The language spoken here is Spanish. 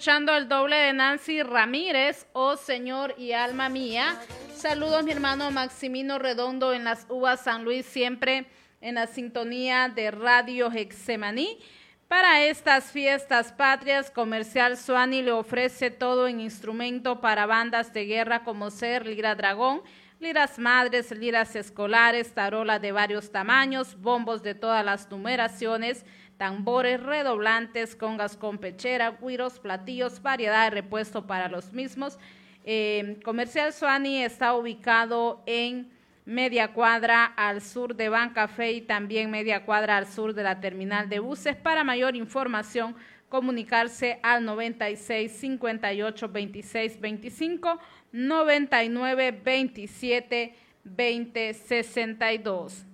escuchando el doble de Nancy Ramírez, Oh Señor y Alma Mía. Saludos mi hermano Maximino Redondo en las Uvas San Luis, siempre en la sintonía de Radio Hexemaní. Para estas fiestas patrias, Comercial Suani le ofrece todo en instrumento para bandas de guerra como ser lira dragón, liras madres, liras escolares, tarolas de varios tamaños, bombos de todas las numeraciones, tambores, redoblantes, congas con pechera, güiros, platillos, variedad de repuesto para los mismos. Comercial Suani está ubicado en media cuadra al sur de Bancafé y también media cuadra al sur de la terminal de buses. Para mayor información, comunicarse al 96 58 26 25, 99 27 20 62.